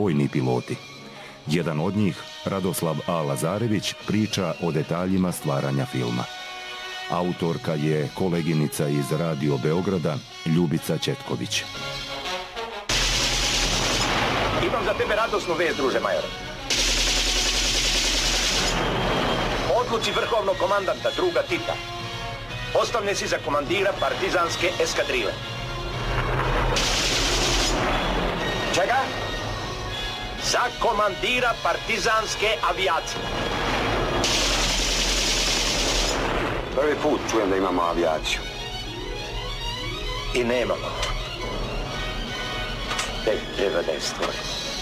vojni piloti. Jedan od njih, Radoslav A. Lazarević, priča o detaljima stvaranja filma. Autorka je koleginica iz Radio Beograda, Ljubica Ćetković. Imam za tebe radosnu vest, druže majore. Odluci vrhovnog komandanta, druga Tita, postavljen si za komandira partizanske eskadrile. Čega? Za komandira partizanske avijacije. Prvi put čujem da imamo avijaciju. I nemamo. Tek treba da je stvori.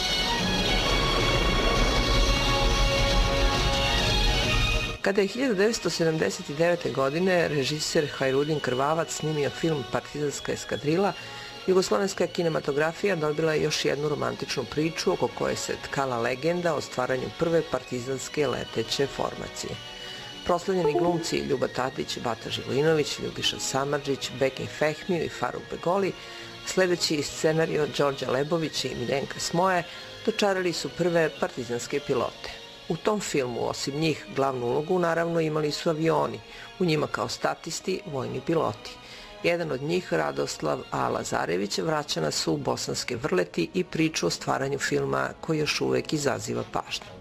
Kada je 1979. godine režiser Hajrudin Krvavac snimio film Partizanska eskadrila, jugoslovenska kinematografija dobila je još jednu romantičnu priču oko koje se tkala legenda o stvaranju prve partizanske leteće formacije. Proslavljeni glumci Ljuba Tadić, Bata Živojinović, Ljubiša Samardžić, Bekim Fehmiju i Faruk Begoli, sledeći scenario Đorđa Lebovića i Miljenka Smoje, dočarali su prve partizanske pilote. U tom filmu, osim njih, glavnu ulogu naravno imali su avioni, u njima kao statisti vojni piloti. Jedan od njih, Radoslav A. Lazarević, vraća nas u Bosanske Vrleti i priču o stvaranju filma koji još uvek izaziva pažnju.